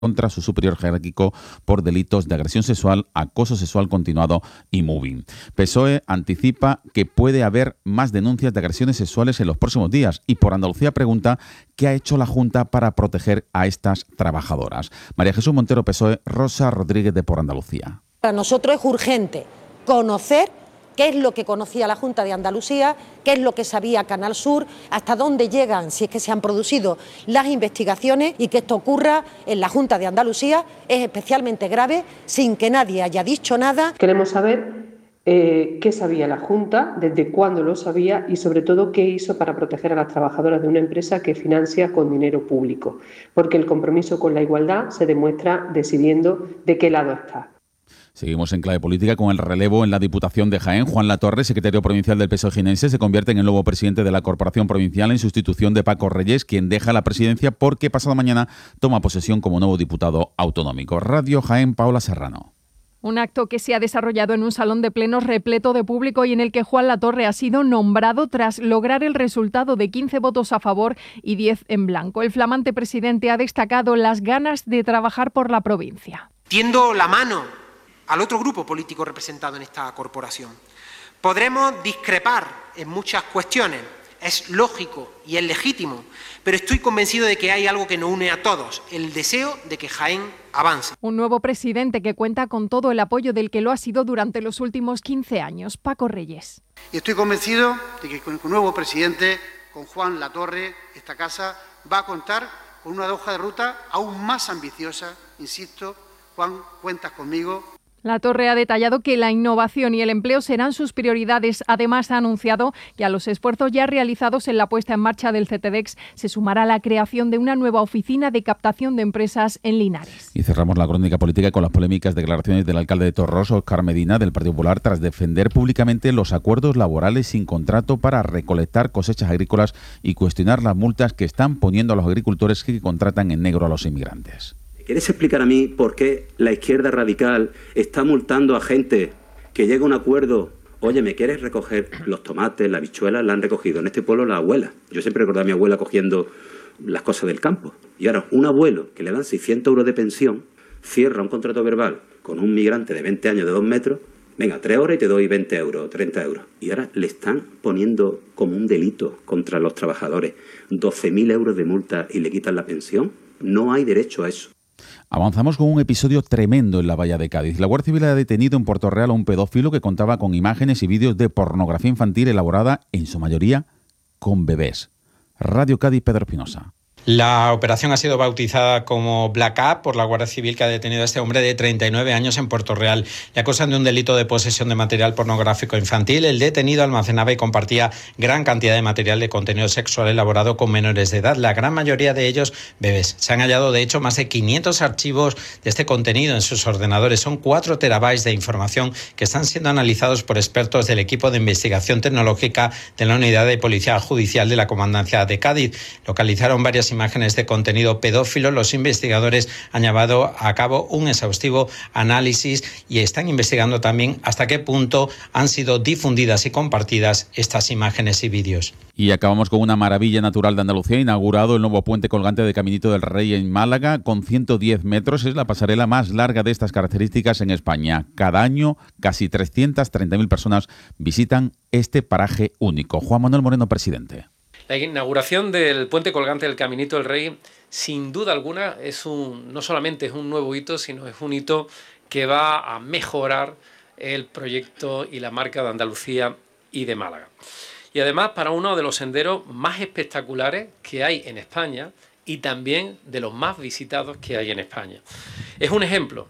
contra su superior jerárquico por delitos de agresión sexual, acoso sexual continuado y moving. PSOE anticipa que puede haber más denuncias de agresiones sexuales en los próximos días y Por Andalucía pregunta qué ha hecho la Junta para proteger a estas trabajadoras. María Jesús Montero, PSOE, Rosa Rodríguez de Por Andalucía. Para nosotros es urgente conocer qué es lo que conocía la Junta de Andalucía, qué es lo que sabía Canal Sur, hasta dónde llegan, si es que se han producido las investigaciones, y que esto ocurra en la Junta de Andalucía es especialmente grave, sin que nadie haya dicho nada. Queremos saber qué sabía la Junta, desde cuándo lo sabía y sobre todo qué hizo para proteger a las trabajadoras de una empresa que financia con dinero público, porque el compromiso con la igualdad se demuestra decidiendo de qué lado está. Seguimos en clave política con el relevo en la Diputación de Jaén. Juan Latorre, secretario provincial del PSOE jienense, se convierte en el nuevo presidente de la Corporación Provincial en sustitución de Paco Reyes, quien deja la presidencia porque pasado mañana toma posesión como nuevo diputado autonómico. Radio Jaén, Paula Serrano. Un acto que se ha desarrollado en un salón de plenos repleto de público y en el que Juan Latorre ha sido nombrado tras lograr el resultado de 15 votos a favor y 10 en blanco. El flamante presidente ha destacado las ganas de trabajar por la provincia. Tiendo la mano al otro grupo político representado en esta corporación. Podremos discrepar en muchas cuestiones, es lógico y es legítimo, pero estoy convencido de que hay algo que nos une a todos, el deseo de que Jaén avance. Un nuevo presidente que cuenta con todo el apoyo del que lo ha sido durante los últimos 15 años, Paco Reyes. Y estoy convencido de que con el nuevo presidente, con Juan Latorre, esta casa va a contar con una hoja de ruta aún más ambiciosa. Insisto, Juan, cuentas conmigo. Latorre ha detallado que la innovación y el empleo serán sus prioridades. Además, ha anunciado que a los esfuerzos ya realizados en la puesta en marcha del CTDEX se sumará la creación de una nueva oficina de captación de empresas en Linares. Y cerramos la crónica política con las polémicas declaraciones del alcalde de Torros, Óscar Medina, del Partido Popular, tras defender públicamente los acuerdos laborales sin contrato para recolectar cosechas agrícolas y cuestionar las multas que están poniendo a los agricultores que contratan en negro a los inmigrantes. ¿Quieres explicar a mí por qué la izquierda radical está multando a gente que llega a un acuerdo? Oye, ¿me quieres recoger los tomates, las habichuelas? La han recogido en este pueblo la abuela. Yo siempre recordaba a mi abuela cogiendo las cosas del campo. Y ahora un abuelo que le dan 600 euros de pensión cierra un contrato verbal con un migrante de 20 años de 2 metros. Venga, 3 horas y te doy 20 euros, 30 euros. Y ahora le están poniendo como un delito contra los trabajadores 12.000 euros de multa y le quitan la pensión. No hay derecho a eso. Avanzamos con un episodio tremendo en la Bahía de Cádiz. La Guardia Civil ha detenido en Puerto Real a un pedófilo que contaba con imágenes y vídeos de pornografía infantil elaborada, en su mayoría, con bebés. Radio Cádiz, Pedro Espinosa. La operación ha sido bautizada como Black Up por la Guardia Civil, que ha detenido a este hombre de 39 años en Puerto Real. Le acusan de un delito de posesión de material pornográfico infantil. El detenido almacenaba y compartía gran cantidad de material de contenido sexual elaborado con menores de edad, la gran mayoría de ellos bebés. Se han hallado, de hecho, más de 500 archivos de este contenido en sus ordenadores. Son 4 terabytes de información que están siendo analizados por expertos del equipo de investigación tecnológica de la Unidad de Policía Judicial de la Comandancia de Cádiz. Localizaron varias imágenes de contenido pedófilo. Los investigadores han llevado a cabo un exhaustivo análisis y están investigando también hasta qué punto han sido difundidas y compartidas estas imágenes y vídeos. Y acabamos con una maravilla natural de Andalucía. Inaugurado el nuevo puente colgante de Caminito del Rey en Málaga con 110 metros. Es la pasarela más larga de estas características en España. Cada año casi 330.000 personas visitan este paraje único. Juan Manuel Moreno, presidente. La inauguración del puente colgante del Caminito del Rey, sin duda alguna, no solamente es un nuevo hito, sino es un hito que va a mejorar el proyecto y la marca de Andalucía y de Málaga. Y además para uno de los senderos más espectaculares que hay en España y también de los más visitados que hay en España. Es un ejemplo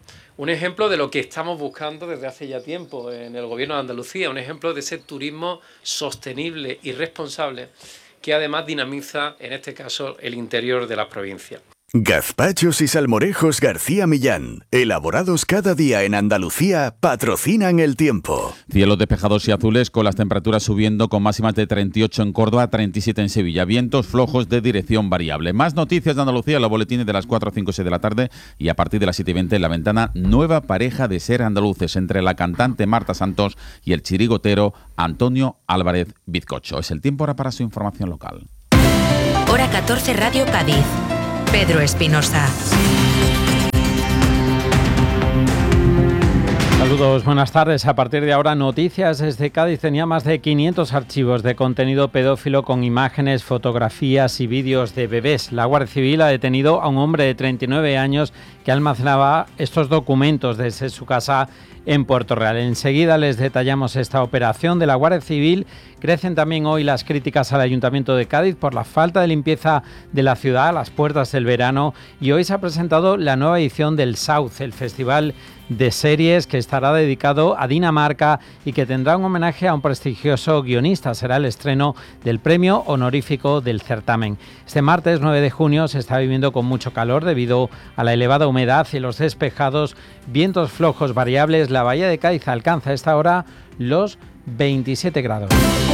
de lo que estamos buscando desde hace ya tiempo en el Gobierno de Andalucía, un ejemplo de ese turismo sostenible y responsable que además dinamiza, en este caso, el interior de la provincia. Gazpachos y salmorejos García Millán, elaborados cada día en Andalucía, patrocinan el tiempo. Cielos despejados y azules con las temperaturas subiendo con máximas de 38 en Córdoba, 37 en Sevilla. Vientos flojos de dirección variable. Más noticias de Andalucía en los boletines de las 4, 5 y 6 de la tarde y a partir de las 7:20 en La Ventana, nueva pareja de ser andaluces entre la cantante Marta Santos y el chirigotero Antonio Álvarez Bizcocho. Es el tiempo ahora para su información local. Hora 14, Radio Cádiz. Pedro Espinosa. todos, buenas tardes. A partir de ahora, Noticias desde Cádiz tenía más de 500 archivos de contenido pedófilo con imágenes, fotografías y vídeos de bebés. La Guardia Civil ha detenido a un hombre de 39 años que almacenaba estos documentos desde su casa en Puerto Real. Enseguida les detallamos esta operación de la Guardia Civil. Crecen también hoy las críticas al Ayuntamiento de Cádiz por la falta de limpieza de la ciudad a las puertas del verano, y hoy se ha presentado la nueva edición del South, el festival de series que estará dedicado a Dinamarca y que tendrá un homenaje a un prestigioso guionista. Será el estreno del premio honorífico del certamen. Este martes 9 de junio se está viviendo con mucho calor debido a la elevada humedad, cielos despejados, vientos flojos variables. La bahía de Cádiz alcanza a esta hora los 27 grados.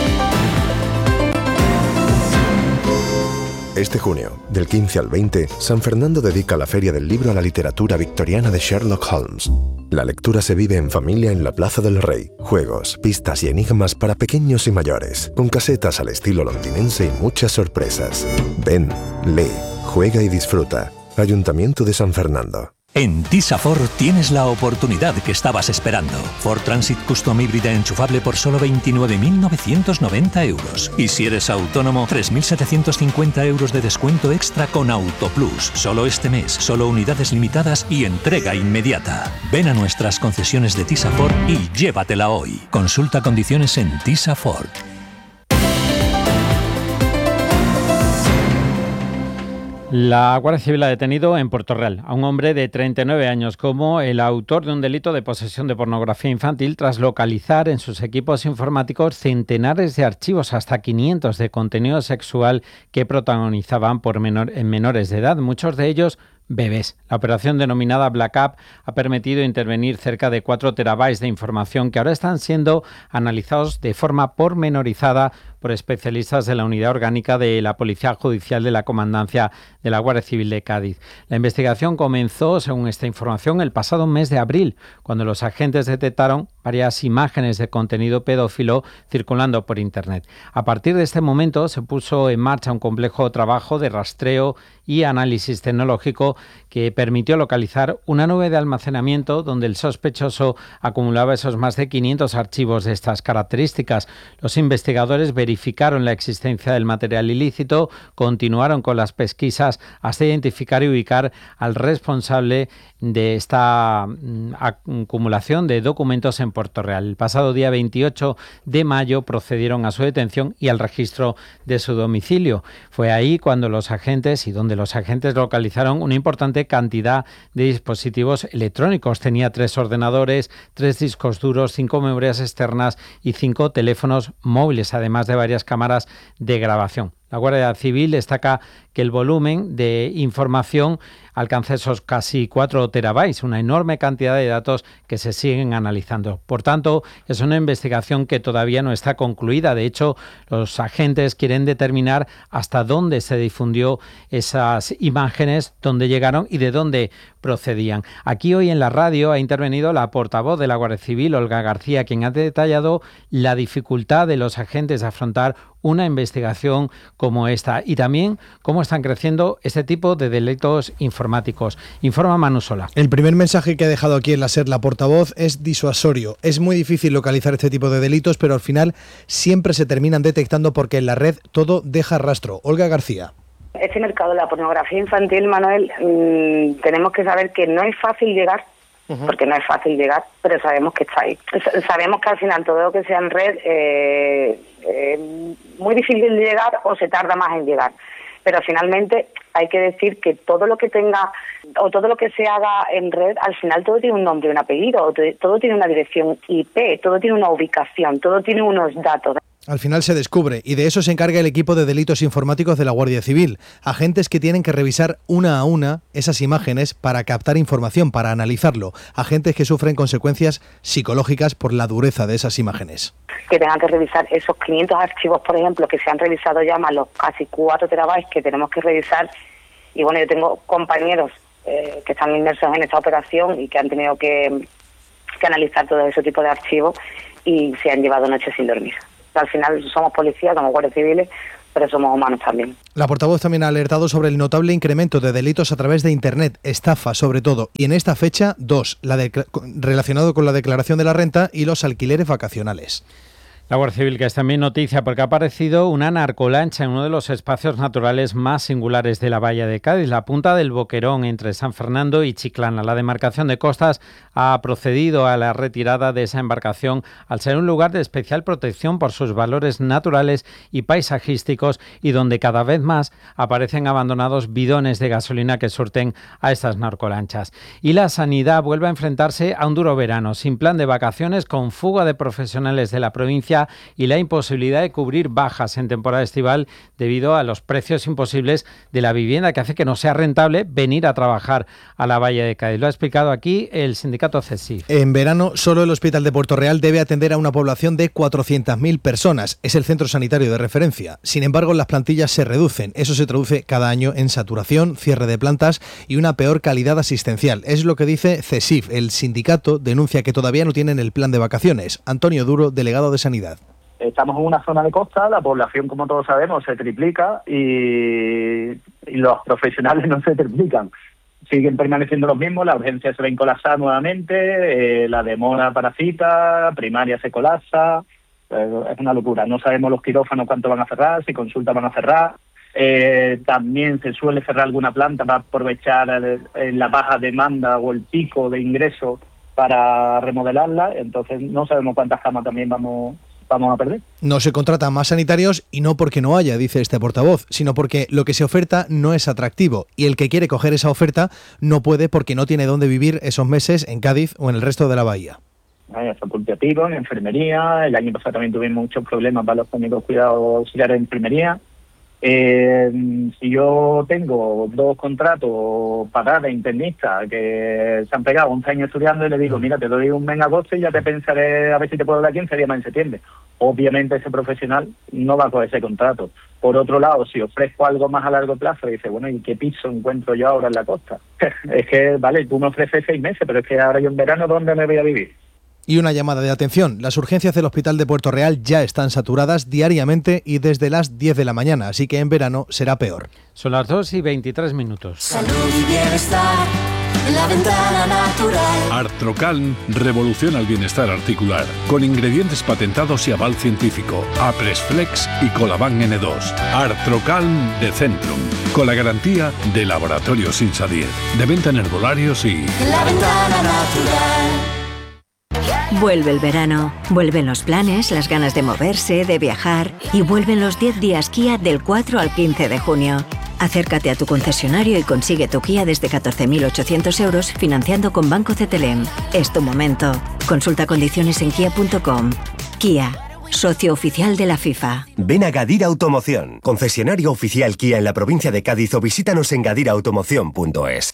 Este junio, del 15 al 20, San Fernando dedica la Feria del Libro a la literatura victoriana de Sherlock Holmes. La lectura se vive en familia en la Plaza del Rey. Juegos, pistas y enigmas para pequeños y mayores, con casetas al estilo londinense y muchas sorpresas. Ven, lee, juega y disfruta. Ayuntamiento de San Fernando. En Tisa Ford tienes la oportunidad que estabas esperando. Ford Transit Custom híbrida enchufable por solo 29.990 euros. Y si eres autónomo, 3.750 euros de descuento extra con AutoPlus. Solo este mes, solo unidades limitadas y entrega inmediata. Ven a nuestras concesiones de Tisa Ford y llévatela hoy. Consulta condiciones en Tisa Ford. La Guardia Civil ha detenido en Puerto Real a un hombre de 39 años como el autor de un delito de posesión de pornografía infantil tras localizar en sus equipos informáticos centenares de archivos, hasta 500 de contenido sexual que protagonizaban en menores de edad, muchos de ellos bebés. La operación denominada Black Up ha permitido intervenir cerca de 4 terabytes de información que ahora están siendo analizados de forma pormenorizada por especialistas de la Unidad Orgánica de la Policía Judicial de la Comandancia de la Guardia Civil de Cádiz. La investigación comenzó, según esta información, el pasado mes de abril, cuando los agentes detectaron varias imágenes de contenido pedófilo circulando por Internet. A partir de este momento se puso en marcha un complejo trabajo de rastreo y análisis tecnológico que permitió localizar una nube de almacenamiento donde el sospechoso acumulaba esos más de 500 archivos de estas características. Los investigadores verificaron la existencia del material ilícito, continuaron con las pesquisas hasta identificar y ubicar al responsable de esta acumulación de documentos en Puerto Real. El pasado día 28 de mayo procedieron a su detención y al registro de su domicilio. Fue ahí cuando los agentes localizaron una importante cantidad de dispositivos electrónicos. Tenía 3 ordenadores, 3 discos duros, 5 memorias externas y 5 teléfonos móviles, además de varias cámaras de grabación. La Guardia Civil destaca que el volumen de información alcanza esos casi 4 terabytes, una enorme cantidad de datos que se siguen analizando. Por tanto, es una investigación que todavía no está concluida. De hecho, los agentes quieren determinar hasta dónde se difundió esas imágenes, dónde llegaron y de dónde procedían. Aquí hoy en la radio ha intervenido la portavoz de la Guardia Civil, Olga García, quien ha detallado la dificultad de los agentes de afrontar una investigación como esta y también cómo están creciendo este tipo de delitos informáticos. Informa Manu Sola. El primer mensaje que ha dejado aquí en la SER la portavoz es disuasorio. Es muy difícil localizar este tipo de delitos, pero al final siempre se terminan detectando porque en la red todo deja rastro. Olga García. Este mercado de la pornografía infantil, Manuel, tenemos que saber que no es fácil llegar, porque no es fácil llegar, pero sabemos que está ahí. Sabemos que al final todo lo que sea en red es muy difícil de llegar o se tarda más en llegar. Pero finalmente hay que decir que todo lo que tenga o todo lo que se haga en red, al final todo tiene un nombre y un apellido, todo tiene una dirección IP, todo tiene una ubicación, todo tiene unos datos. Al final se descubre, y de eso se encarga el equipo de delitos informáticos de la Guardia Civil. Agentes que tienen que revisar una a una esas imágenes para captar información, para analizarlo. Agentes que sufren consecuencias psicológicas por la dureza de esas imágenes. Que tengan que revisar esos 500 archivos, por ejemplo, que se han revisado ya, más los casi 4 terabytes que tenemos que revisar. Y bueno, yo tengo compañeros que están inmersos en esta operación y que han tenido que analizar todo ese tipo de archivos y se han llevado noches sin dormir. Al final somos policías, somos guardias civiles, pero somos humanos también. La portavoz también ha alertado sobre el notable incremento de delitos a través de Internet, estafa sobre todo, y en esta fecha dos, relacionado con la declaración de la renta y los alquileres vacacionales. La Guardia Civil, que es también noticia porque ha aparecido una narcolancha en uno de los espacios naturales más singulares de la bahía de Cádiz, la punta del Boquerón, entre San Fernando y Chiclana. La demarcación de costas ha procedido a la retirada de esa embarcación al ser un lugar de especial protección por sus valores naturales y paisajísticos y donde cada vez más aparecen abandonados bidones de gasolina que surten a estas narcolanchas. Y la sanidad vuelve a enfrentarse a un duro verano, sin plan de vacaciones, con fuga de profesionales de la provincia y la imposibilidad de cubrir bajas en temporada estival debido a los precios imposibles de la vivienda, que hace que no sea rentable venir a trabajar a la Bahía de Cádiz. Lo ha explicado aquí el sindicato CESIF. En verano, solo el Hospital de Puerto Real debe atender a una población de 400.000 personas. Es el centro sanitario de referencia. Sin embargo, las plantillas se reducen. Eso se traduce cada año en saturación, cierre de plantas y una peor calidad asistencial. Es lo que dice CESIF. El sindicato denuncia que todavía no tienen el plan de vacaciones. Antonio Duro, delegado de Sanidad. Estamos en una zona de costa, la población, como todos sabemos, se triplica y los profesionales no se triplican. Siguen permaneciendo los mismos, las urgencias se ven colapsadas nuevamente, la demora para cita, primaria se colapsa, es una locura. No sabemos los quirófanos cuánto van a cerrar, si consultas van a cerrar. También se suele cerrar alguna planta para aprovechar la baja demanda o el pico de ingresos para remodelarla, entonces no sabemos cuántas camas también vamos a perder. No se contratan más sanitarios y no porque no haya, dice este portavoz, sino porque lo que se oferta no es atractivo y el que quiere coger esa oferta no puede porque no tiene dónde vivir esos meses en Cádiz o en el resto de la bahía. Facultativo, en enfermería, el año pasado también tuvimos muchos problemas para los técnicos cuidados auxiliares de enfermería. Si yo tengo 2 contratos para internistas que se han pegado 11 años estudiando y le digo, mira, te doy un mes en agosto y ya te pensaré a ver si te puedo dar 15 días más en septiembre. Obviamente ese profesional no va a coger ese contrato. Por otro lado, si ofrezco algo más a largo plazo, dice, bueno, ¿y qué piso encuentro yo ahora en la costa? Es que, vale, tú me ofreces 6 meses, pero es que ahora yo en verano, ¿dónde me voy a vivir? Y una llamada de atención. Las urgencias del Hospital de Puerto Real ya están saturadas diariamente y desde las 10 de la mañana, así que en verano será peor. Son las 2:23. Salud y bienestar en la ventana natural. Artrocalm revoluciona el bienestar articular con ingredientes patentados y aval científico. Apresflex y Colaban N2. Artrocalm de Centrum, con la garantía de Laboratorios Insadier. De venta en herbolarios y... En la ventana natural. Vuelve el verano, vuelven los planes, las ganas de moverse, de viajar y vuelven los 10 días Kia del 4 al 15 de junio. Acércate a tu concesionario y consigue tu Kia desde 14.800 euros financiando con Banco CTLM. Es tu momento. Consulta condiciones en kia.com. Kia, socio oficial de la FIFA. Ven a Gadira Automoción, concesionario oficial Kia en la provincia de Cádiz o visítanos en gadirautomoción.es.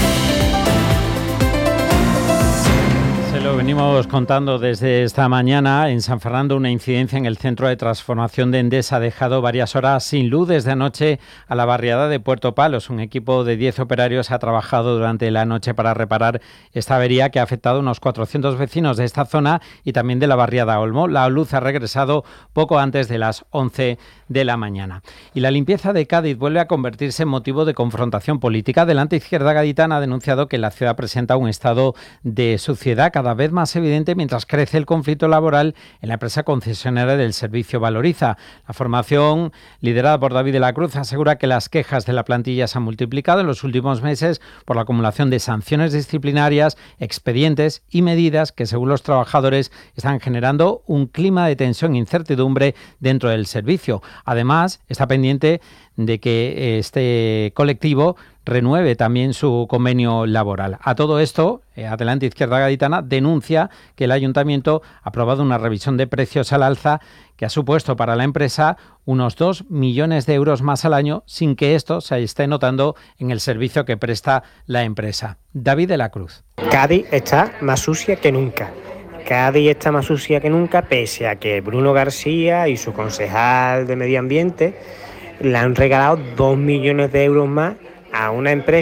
Lo venimos contando desde esta mañana. En San Fernando, una incidencia en el centro de transformación de Endesa ha dejado varias horas sin luz desde anoche a la barriada de Puerto Palos. Un equipo de 10 operarios ha trabajado durante la noche para reparar esta avería que ha afectado a unos 400 vecinos de esta zona y también de la barriada Olmo. La luz ha regresado poco antes de las 11 de la mañana. Y la limpieza de Cádiz vuelve a convertirse en motivo de confrontación política. La izquierda gaditana ha denunciado que la ciudad presenta un estado de suciedad cada vez más evidente mientras crece el conflicto laboral en la empresa concesionaria del servicio Valoriza. La formación, liderada por David de la Cruz, asegura que las quejas de la plantilla se han multiplicado en los últimos meses por la acumulación de sanciones disciplinarias, expedientes y medidas que, según los trabajadores, están generando un clima de tensión e incertidumbre dentro del servicio. Además, está pendiente de que este colectivo renueve también su convenio laboral. A todo esto, Adelante Izquierda Gaditana denuncia que el Ayuntamiento ha aprobado una revisión de precios al alza que ha supuesto para la empresa unos 2 millones de euros más al año sin que esto se esté notando en el servicio que presta la empresa. David de la Cruz. Cádiz está más sucia que nunca. Cádiz está más sucia que nunca pese a que Bruno García y su concejal de Medio Ambiente le han regalado 2 millones de euros más a una empresa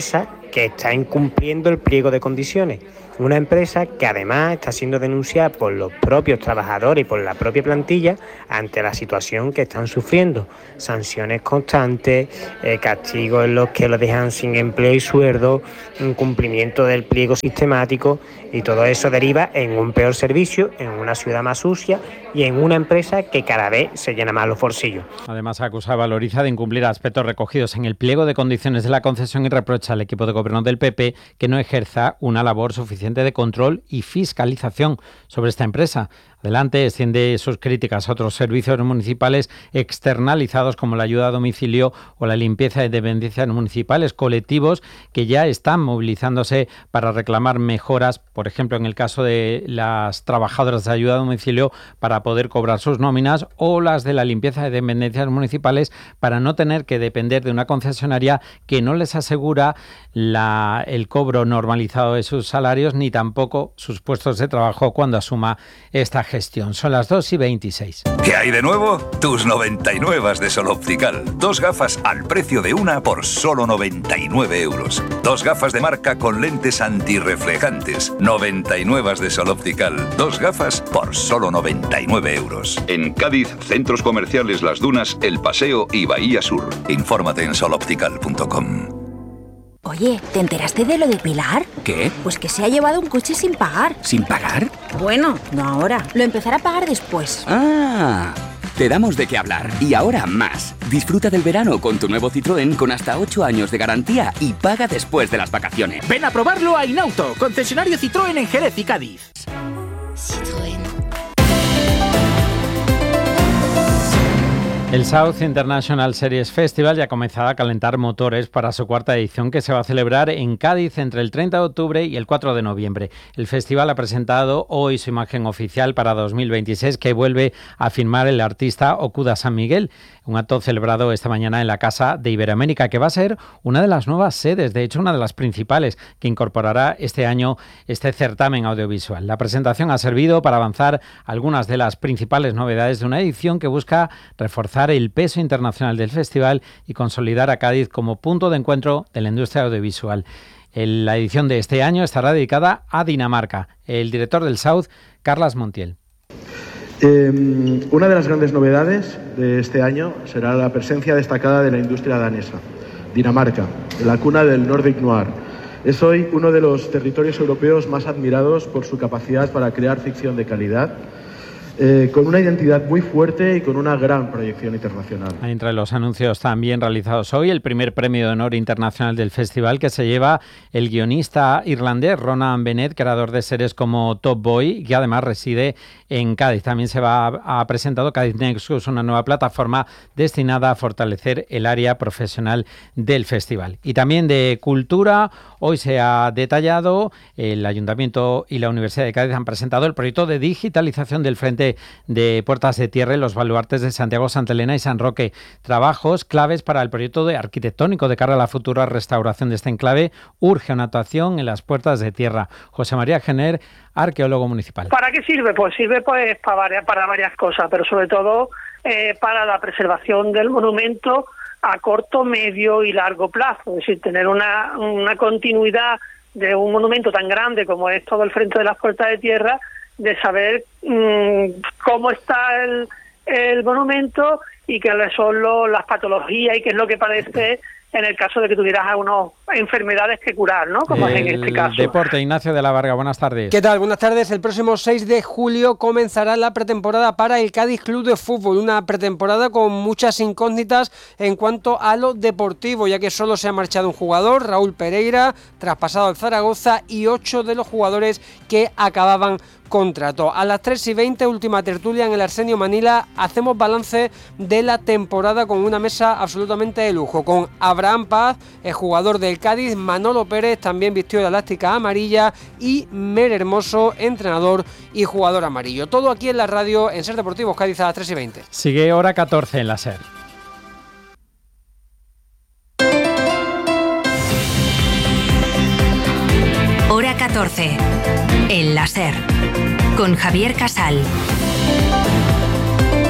que está incumpliendo el pliego de condiciones. Una empresa que además está siendo denunciada por los propios trabajadores y por la propia plantilla ante la situación que están sufriendo. Sanciones constantes, castigos en los que los dejan sin empleo y sueldo, incumplimiento del pliego sistemático, y todo eso deriva en un peor servicio, en una ciudad más sucia y en una empresa que cada vez se llena más los bolsillos. Además, acusa a Valoriza de incumplir aspectos recogidos en el pliego de condiciones de la concesión y reprocha al equipo de gobierno del PP que no ejerza una labor suficiente de control y fiscalización sobre esta empresa. Adelante extiende sus críticas a otros servicios municipales externalizados como la ayuda a domicilio o la limpieza de dependencias municipales, colectivos que ya están movilizándose para reclamar mejoras, por ejemplo en el caso de las trabajadoras de ayuda a domicilio para poder cobrar sus nóminas, o las de la limpieza de dependencias municipales para no tener que depender de una concesionaria que no les asegura el cobro normalizado de sus salarios ni tampoco sus puestos de trabajo cuando asuma esta gestión. Son las 2:26. ¿Qué hay de nuevo? Tus 99 de Sol Optical. 2 gafas al precio de una por solo 99 euros. 2 gafas de marca con lentes antirreflejantes. 99 de Sol Optical. 2 gafas por solo 99 euros. En Cádiz, centros comerciales Las Dunas, El Paseo y Bahía Sur. Infórmate en soloptical.com. Oye, ¿te enteraste de lo de Pilar? ¿Qué? Pues que se ha llevado un coche sin pagar. ¿Sin pagar? Bueno, no ahora. Lo empezará a pagar después. ¡Ah! Te damos de qué hablar. Y ahora más. Disfruta del verano con tu nuevo Citroën con hasta 8 años de garantía y paga después de las vacaciones. Ven a probarlo a Inauto, concesionario Citroën en Jerez y Cádiz. Citroën. El South International Series Festival ya ha comenzado a calentar motores para su cuarta edición, que se va a celebrar en Cádiz entre el 30 de octubre y el 4 de noviembre. El festival ha presentado hoy su imagen oficial para 2026, que vuelve a firmar el artista Okuda San Miguel. Un acto celebrado esta mañana en la Casa de Iberoamérica, que va a ser una de las nuevas sedes, de hecho una de las principales, que incorporará este año este certamen audiovisual. La presentación ha servido para avanzar algunas de las principales novedades de una edición que busca reforzar el peso internacional del festival y consolidar a Cádiz como punto de encuentro de la industria audiovisual. La edición de este año estará dedicada a Dinamarca. El director del South, Carles Montiel. Una de las grandes novedades de este año será la presencia destacada de la industria danesa. Dinamarca, la cuna del Nordic Noir. Es hoy uno de los territorios europeos más admirados por su capacidad para crear ficción de calidad, con una identidad muy fuerte y con una gran proyección internacional. Entre los anuncios también realizados hoy, el primer premio de honor internacional del festival, que se lleva el guionista irlandés Ronan Bennett, creador de series como Top Boy, que además reside en Cádiz. También se ha presentado Cádiz Nexus, una nueva plataforma destinada a fortalecer el área profesional del festival. Y también de cultura, hoy se ha detallado, el Ayuntamiento y la Universidad de Cádiz han presentado el proyecto de digitalización del Frente de Puertas de Tierra y los baluartes de Santiago, Santa Elena y San Roque. Trabajos claves para el proyecto arquitectónico de cara a la futura restauración de este enclave. Urge una actuación en las puertas de tierra. José María Gener, arqueólogo municipal. ¿Para qué sirve? Pues sirve para varias cosas, pero sobre todo para la preservación del monumento a corto, medio y largo plazo. Es decir, tener una continuidad de un monumento tan grande como es todo el Frente de las Puertas de Tierra, de saber cómo está el monumento y qué son las patologías y qué es lo que padece en el caso de que tuvieras algunas enfermedades que curar, ¿no? Como es en este caso. Deporte, Ignacio de la Varga, buenas tardes. ¿Qué tal? Buenas tardes. El próximo 6 de julio comenzará la pretemporada para el Cádiz Club de Fútbol, una pretemporada con muchas incógnitas en cuanto a lo deportivo, ya que solo se ha marchado un jugador, Raúl Pereira, traspasado al Zaragoza, y 8 de los jugadores que acababan contrato. A las 3:20, última tertulia en el Arsenio Manila, hacemos balance de la temporada con una mesa absolutamente de lujo, con Abraham Paz, el jugador del Cádiz, Manolo Pérez, también vistió la elástica amarilla, y Mer Hermoso, entrenador y jugador amarillo. Todo aquí en la radio, en Ser Deportivos Cádiz, a las 3:20. Sigue hora 14 en la SER. Hora 14 en la SER, con Javier Casal.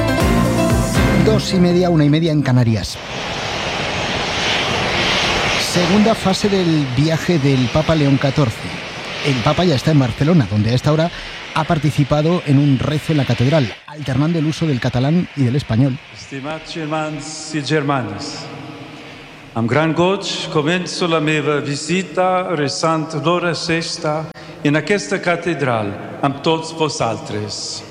2:30, 1:30 en Canarias. Segunda fase del viaje del Papa León XIV. El Papa ya está en Barcelona, donde a esta hora ha participado en un rezo en la catedral, alternando el uso del catalán y del español. Estimats germans i germanes, amb gran goig començo la meva visita resant l'hora sexta en aquesta catedral amb tots vosaltres.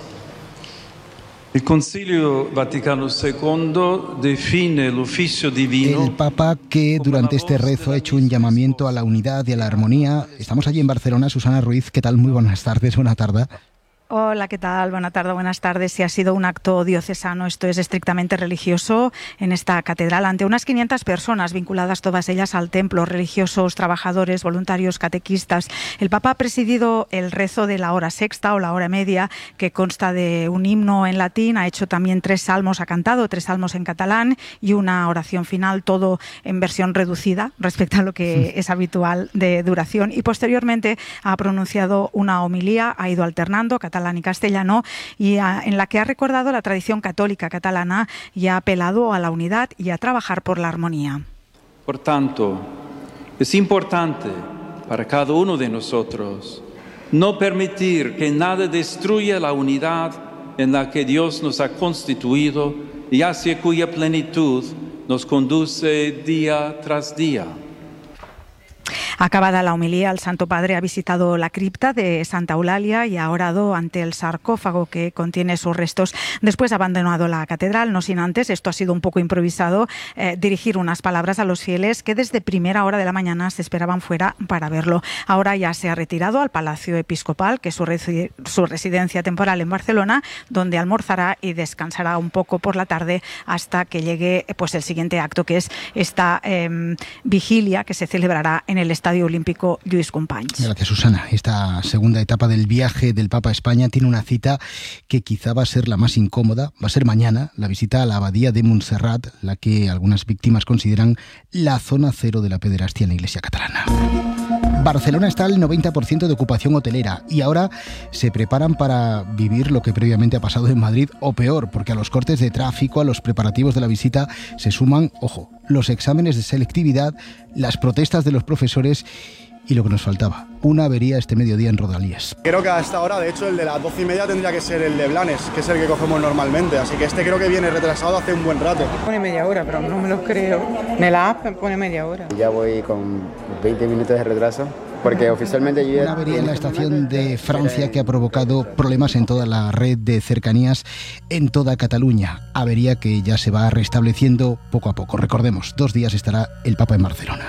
El Concilio Vaticano II define el oficio divino. El Papa, que durante este rezo ha hecho un llamamiento a la unidad y a la armonía. Estamos allí en Barcelona. Susana Ruiz, ¿qué tal? Muy buenas tardes, buena tarde. Hola, ¿qué tal? Buenas tardes. Si ha sido un acto diocesano, esto es estrictamente religioso en esta catedral, ante unas 500 personas vinculadas todas ellas al templo, religiosos, trabajadores, voluntarios, catequistas. El Papa ha presidido el rezo de la hora sexta o la hora media, que consta de un himno en latín, ha hecho también 3 salmos, ha cantado 3 salmos en catalán y una oración final, todo en versión reducida respecto a lo que es habitual de duración, y posteriormente ha pronunciado una homilía, ha ido alternando catalán y castellano, y en la que ha recordado la tradición católica catalana y ha apelado a la unidad y a trabajar por la armonía. Por tanto, es importante para cada uno de nosotros no permitir que nada destruya la unidad en la que Dios nos ha constituido y hacia cuya plenitud nos conduce día tras día. Acabada la homilía, el Santo Padre ha visitado la cripta de Santa Eulalia y ha orado ante el sarcófago que contiene sus restos. Después ha abandonado la catedral, no sin antes, esto ha sido un poco improvisado, dirigir unas palabras a los fieles que desde primera hora de la mañana se esperaban fuera para verlo. Ahora ya se ha retirado al Palacio Episcopal, que es su residencia temporal en Barcelona, donde almorzará y descansará un poco por la tarde hasta que llegue pues el siguiente acto, que es esta vigilia que se celebrará en el Estadio Olímpico Lluís Companys. Gracias, Susana. Esta segunda etapa del viaje del Papa a España tiene una cita que quizá va a ser la más incómoda. Va a ser mañana, la visita a la abadía de Montserrat, la que algunas víctimas consideran la zona cero de la pederastia en la Iglesia catalana. Barcelona está al 90% de ocupación hotelera y ahora se preparan para vivir lo que previamente ha pasado en Madrid, o peor, porque a los cortes de tráfico, a los preparativos de la visita se suman, ojo, los exámenes de selectividad, las protestas de los profesores y lo que nos faltaba, una avería este mediodía en Rodalies. Creo que hasta ahora, de hecho, el de las 12:30 tendría que ser el de Blanes, que es el que cogemos normalmente, así que este creo que viene retrasado hace un buen rato. Pone media hora, pero no me lo creo. En la app pone media hora. Ya voy con 20 minutos de retraso, porque oficialmente yo... Una avería en la estación de Francia que ha provocado problemas en toda la red de cercanías en toda Cataluña. Avería que ya se va restableciendo poco a poco. Recordemos, 2 días estará el Papa en Barcelona.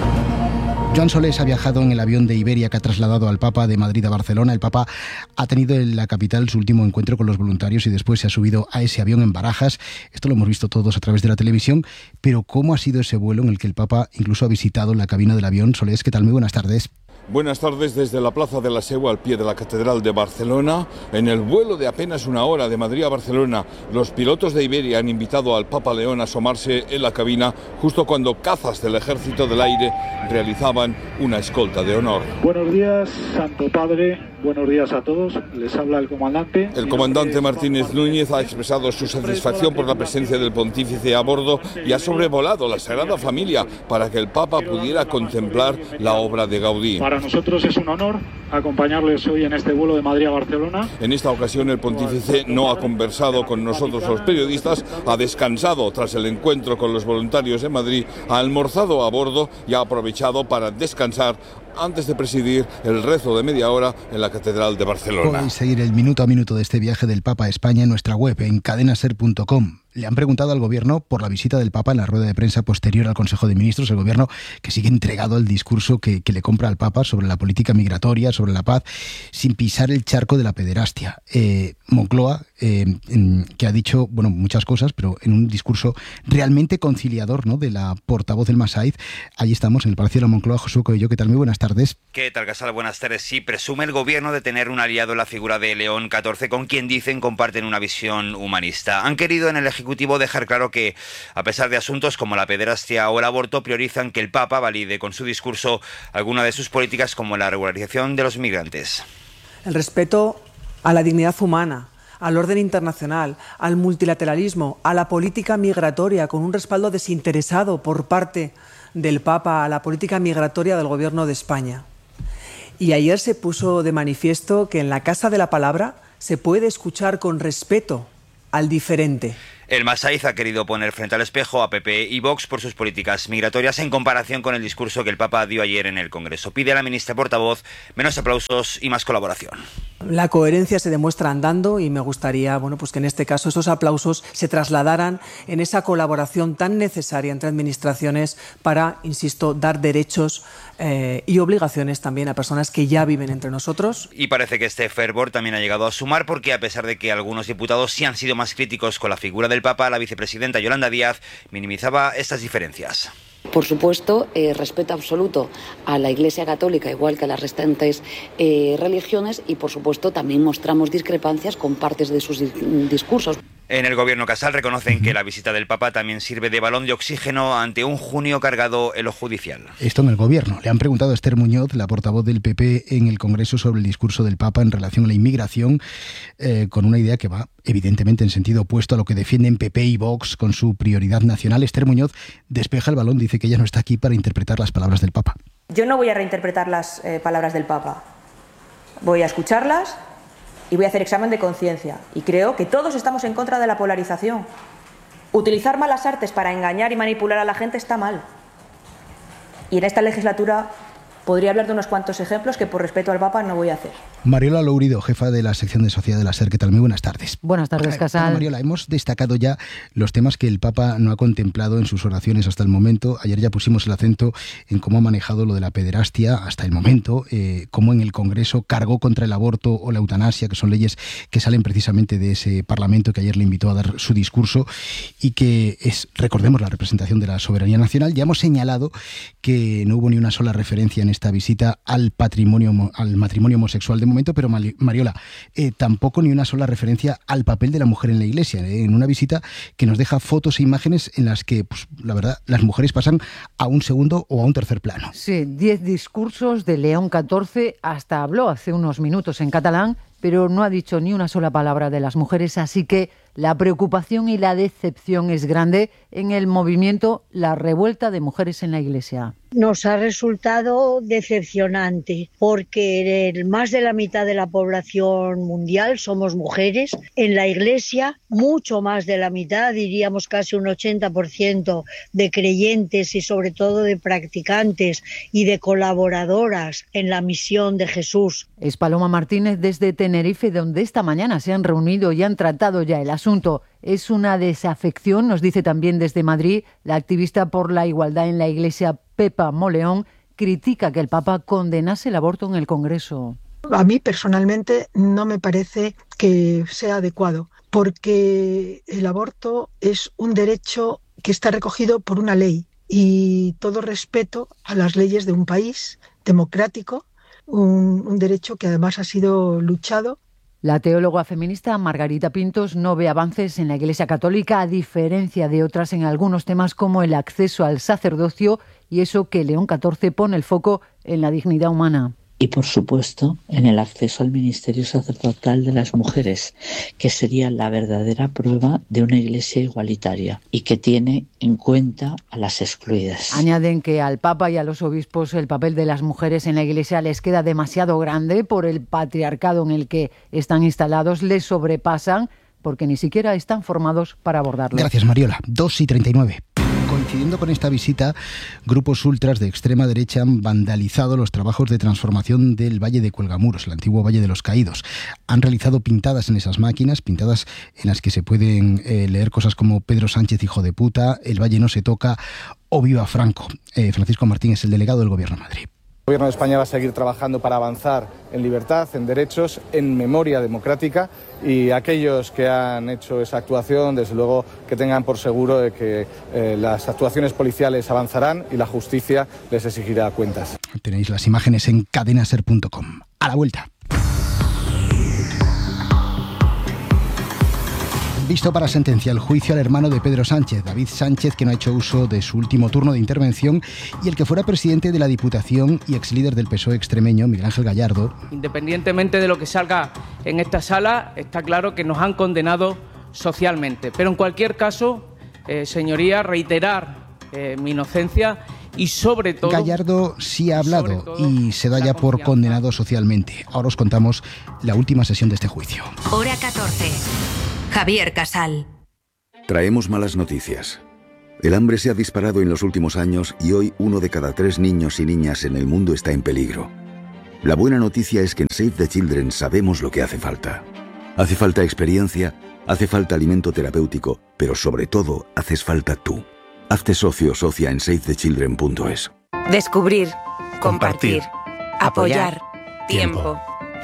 Joan Solés ha viajado en el avión de Iberia que ha trasladado al Papa de Madrid a Barcelona. El Papa ha tenido en la capital su último encuentro con los voluntarios y después se ha subido a ese avión en Barajas. Esto lo hemos visto todos a través de la televisión. Pero ¿cómo ha sido ese vuelo en el que el Papa incluso ha visitado la cabina del avión? Solés, ¿qué tal? Muy buenas tardes. Buenas tardes desde la Plaza de la Seu al pie de la Catedral de Barcelona. En el vuelo de apenas una hora de Madrid a Barcelona, los pilotos de Iberia han invitado al Papa León a asomarse en la cabina justo cuando cazas del Ejército del Aire realizaban una escolta de honor. Buenos días, Santo Padre. Buenos días a todos. Les habla el comandante. El comandante Martínez Núñez ha expresado su satisfacción por la presencia del pontífice a bordo y ha sobrevolado la Sagrada Familia para que el Papa pudiera contemplar la obra de Gaudí. Para nosotros es un honor acompañarles hoy en este vuelo de Madrid a Barcelona. En esta ocasión el pontífice no ha conversado con nosotros los periodistas, ha descansado tras el encuentro con los voluntarios en Madrid, ha almorzado a bordo y ha aprovechado para descansar antes de presidir el rezo de media hora en la Catedral de Barcelona. Podéis seguir el minuto a minuto de este viaje del Papa a España en nuestra web, en cadenaser.com. Le han preguntado al Gobierno por la visita del Papa en la rueda de prensa posterior al Consejo de Ministros. El Gobierno que sigue entregado al discurso que le compra al Papa sobre la política migratoria, sobre la paz, sin pisar el charco de la pederastia. Moncloa, que ha dicho muchas cosas, pero en un discurso realmente conciliador, ¿no?, de la portavoz del Masaiz. Allí estamos, en el Palacio de la Moncloa. Josué Coello, ¿qué tal? Muy buenas tardes. ¿Qué tal, Casal? Buenas tardes. Sí, presume el Gobierno de tener un aliado en la figura de León XIV, con quien dicen comparten una visión humanista. Han querido en el Ejecutivo dejar claro que, a pesar de asuntos como la pederastia o el aborto, priorizan que el Papa valide con su discurso alguna de sus políticas, como la regularización de los migrantes. El respeto a la dignidad humana, al orden internacional, al multilateralismo, a la política migratoria, con un respaldo desinteresado por parte del Papa a la política migratoria del Gobierno de España. Y ayer se puso de manifiesto que en la Casa de la Palabra se puede escuchar con respeto al diferente. El Masaiz ha querido poner frente al espejo a PP y Vox por sus políticas migratorias en comparación con el discurso que el Papa dio ayer en el Congreso. Pide a la ministra portavoz menos aplausos y más colaboración. La coherencia se demuestra andando y me gustaría, pues que en este caso esos aplausos se trasladaran en esa colaboración tan necesaria entre administraciones para, insisto, dar derechos y obligaciones también a personas que ya viven entre nosotros. Y parece que este fervor también ha llegado a sumar porque a pesar de que algunos diputados sí han sido más críticos con la figura del Papa, la vicepresidenta Yolanda Díaz minimizaba estas diferencias. Por supuesto, respeto absoluto a la Iglesia Católica, igual que a las restantes religiones, y por supuesto también mostramos discrepancias con partes de sus discursos. En el gobierno Casal reconocen que la visita del Papa también sirve de balón de oxígeno ante un junio cargado en lo judicial. Esto en el gobierno. Le han preguntado a Esther Muñoz, la portavoz del PP en el Congreso, sobre el discurso del Papa en relación a la inmigración, con una idea que va evidentemente en sentido opuesto a lo que defienden PP y Vox con su prioridad nacional. Esther Muñoz despeja el balón, dice que ella no está aquí para interpretar las palabras del Papa. Yo no voy a reinterpretar las palabras del Papa. Voy a escucharlas y voy a hacer examen de conciencia. Y creo que todos estamos en contra de la polarización. Utilizar malas artes para engañar y manipular a la gente está mal. Y en esta legislatura podría hablar de unos cuantos ejemplos que por respeto al Papa no voy a hacer. Mariola Lourido, jefa de la sección de Sociedad de la SER. ¿Qué tal? Muy buenas tardes. Buenas tardes, Casal. Mariola, hemos destacado ya los temas que el Papa no ha contemplado en sus oraciones hasta el momento. Ayer ya pusimos el acento en cómo ha manejado lo de la pederastia hasta el momento, cómo en el Congreso cargó contra el aborto o la eutanasia, que son leyes que salen precisamente de ese Parlamento que ayer le invitó a dar su discurso y que es, recordemos, la representación de la soberanía nacional. Ya hemos señalado que no hubo ni una sola referencia en esta visita al matrimonio homosexual de momento, pero Mariola, tampoco ni una sola referencia al papel de la mujer en la Iglesia, en una visita que nos deja fotos e imágenes en las que, pues, la verdad, las mujeres pasan a un segundo o a un tercer plano. Sí, 10 discursos de León XIV, hasta habló hace unos minutos en catalán, pero no ha dicho ni una sola palabra de las mujeres, así que la preocupación y la decepción es grande en el movimiento La Revuelta de Mujeres en la Iglesia. Nos ha resultado decepcionante porque más de la mitad de la población mundial somos mujeres. En la Iglesia, mucho más de la mitad, diríamos casi un 80% de creyentes y sobre todo de practicantes y de colaboradoras en la misión de Jesús. Es Paloma Martínez desde Tenerife, donde esta mañana se han reunido y han tratado ya el asunto. Es una desafección, nos dice también desde Madrid la activista por la igualdad en la Iglesia, Pepa Moleón, critica que el Papa condenase el aborto en el Congreso. A mí personalmente no me parece que sea adecuado, porque el aborto es un derecho que está recogido por una ley y todo respeto a las leyes de un país democrático, un derecho que además ha sido luchado. La teóloga feminista Margarita Pintos no ve avances en la Iglesia Católica, a diferencia de otras en algunos temas como el acceso al sacerdocio, y eso que León XIV pone el foco en la dignidad humana. Y, por supuesto, en el acceso al ministerio sacerdotal de las mujeres, que sería la verdadera prueba de una Iglesia igualitaria y que tiene en cuenta a las excluidas. Añaden que al Papa y a los obispos el papel de las mujeres en la Iglesia les queda demasiado grande por el patriarcado en el que están instalados, les sobrepasan porque ni siquiera están formados para abordarlo. Gracias, Mariola. 2:39. Coincidiendo con esta visita, grupos ultras de extrema derecha han vandalizado los trabajos de transformación del Valle de Cuelgamuros, el antiguo Valle de los Caídos. Han realizado pintadas en esas máquinas, pintadas en las que se pueden leer cosas como Pedro Sánchez, hijo de puta, el Valle no se toca o viva Franco. Francisco Martín es el delegado del Gobierno de Madrid. El Gobierno de España va a seguir trabajando para avanzar en libertad, en derechos, en memoria democrática, y aquellos que han hecho esa actuación, desde luego, que tengan por seguro de que las actuaciones policiales avanzarán y la justicia les exigirá cuentas. Tenéis las imágenes en cadenaser.com. A la vuelta. Visto para sentencia el juicio al hermano de Pedro Sánchez, David Sánchez, que no ha hecho uso de su último turno de intervención, y el que fuera presidente de la Diputación y exlíder del PSOE extremeño, Miguel Ángel Gallardo. Independientemente de lo que salga en esta sala, está claro que nos han condenado socialmente. Pero en cualquier caso, señoría, reiterar mi inocencia y sobre todo... Gallardo sí ha hablado y se da ya por condenado socialmente. Ahora os contamos la última sesión de este juicio. Hora 14. Javier Casal. Traemos malas noticias. El hambre se ha disparado en los últimos años y hoy 1 de cada 3 niños y niñas en el mundo está en peligro. La buena noticia es que en Save the Children sabemos lo que hace falta. Hace falta experiencia, hace falta alimento terapéutico, pero sobre todo haces falta tú. Hazte socio o socia en savethechildren.es. Descubrir, compartir, apoyar, tiempo.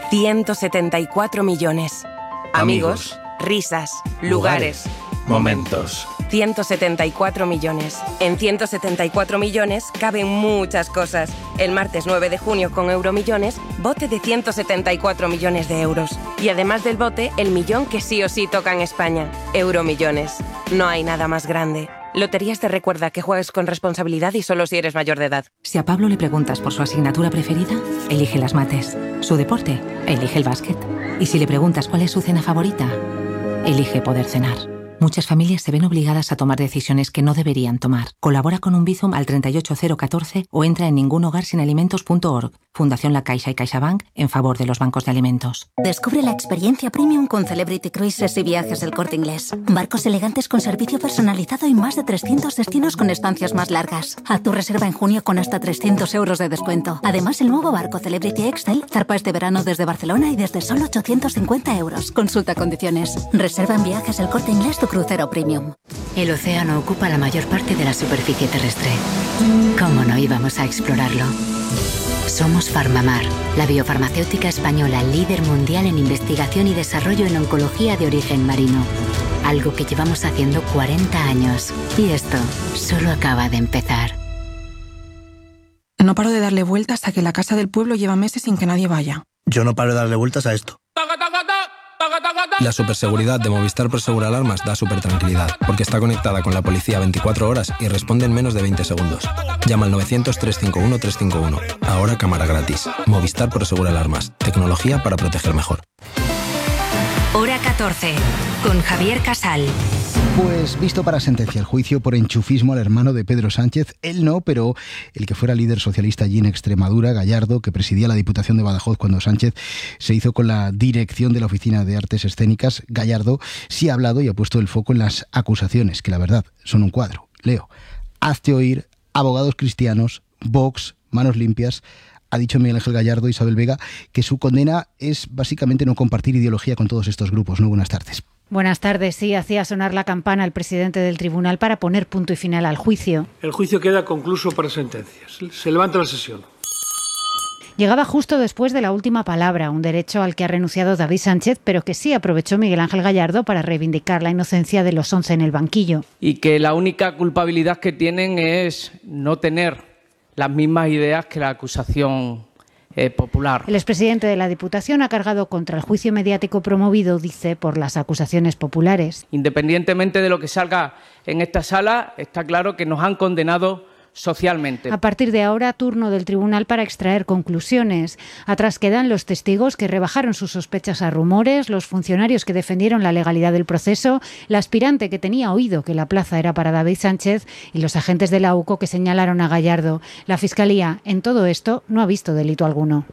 174 millones. Amigos, risas, lugares, momentos. 174 millones. En 174 millones caben muchas cosas. El martes 9 de junio con Euromillones, bote de 174 millones de euros. Y además del bote, el millón que sí o sí toca en España. Euromillones. No hay nada más grande. Loterías te recuerda que juegues con responsabilidad y solo si eres mayor de edad. Si a Pablo le preguntas por su asignatura preferida, elige las mates. Su deporte, elige el básquet. Y si le preguntas cuál es su cena favorita, elige poder cenar. Muchas familias se ven obligadas a tomar decisiones que no deberían tomar. Colabora con un Bizum al 38014 o entra en ningunhogarsinalimentos.org. Fundación La Caixa y CaixaBank en favor de los bancos de alimentos. Descubre la experiencia premium con Celebrity Cruises y Viajes del Corte Inglés. Barcos elegantes con servicio personalizado y más de 300 destinos con estancias más largas. Haz tu reserva en junio con hasta 300 euros de descuento. Además, el nuevo barco Celebrity Excel zarpa este verano desde Barcelona y desde solo 850 euros. Consulta condiciones. Reserva en Viajes del Corte Inglés tu crucero premium. El océano ocupa la mayor parte de la superficie terrestre. ¿Cómo no íbamos a explorarlo? Somos Farmamar, la biofarmacéutica española líder mundial en investigación y desarrollo en oncología de origen marino. Algo que llevamos haciendo 40 años. Y esto solo acaba de empezar. No paro de darle vueltas a que la casa del pueblo lleva meses sin que nadie vaya. Yo no paro de darle vueltas a esto. La superseguridad de Movistar Prosegur Alarmas da supertranquilidad, porque está conectada con la policía 24 horas y responde en menos de 20 segundos. Llama al 900-351-351. Ahora cámara gratis. Movistar Prosegur Alarmas. Tecnología para proteger mejor. Hora 14. Con Javier Casal. Pues visto para sentencia el juicio por enchufismo al hermano de Pedro Sánchez. Él no, pero el que fuera líder socialista allí en Extremadura, Gallardo, que presidía la Diputación de Badajoz cuando Sánchez se hizo con la dirección de la Oficina de Artes Escénicas. Gallardo sí ha hablado y ha puesto el foco en las acusaciones, que la verdad son un cuadro. Leo: hazte oír, abogados cristianos, Vox, manos limpias. Ha dicho Miguel Ángel Gallardo, Isabel Vega, que su condena es básicamente no compartir ideología con todos estos grupos. ¿No? Buenas tardes. Buenas tardes. Sí, hacía sonar la campana el presidente del tribunal para poner punto y final al juicio. El juicio queda concluso para sentencias. Se levanta la sesión. Llegaba justo después de la última palabra, un derecho al que ha renunciado David Sánchez, pero que sí aprovechó Miguel Ángel Gallardo para reivindicar la inocencia de los 11 en el banquillo. Y que la única culpabilidad que tienen es no tener las mismas ideas que la acusación popular. El expresidente de la Diputación ha cargado contra el juicio mediático promovido, dice, por las acusaciones populares. Independientemente de lo que salga en esta sala, está claro que nos han condenado socialmente. A partir de ahora, turno del tribunal para extraer conclusiones. Atrás quedan los testigos que rebajaron sus sospechas a rumores, los funcionarios que defendieron la legalidad del proceso, la aspirante que tenía oído que la plaza era para David Sánchez y los agentes de la UCO que señalaron a Gallardo. La Fiscalía, en todo esto, no ha visto delito alguno.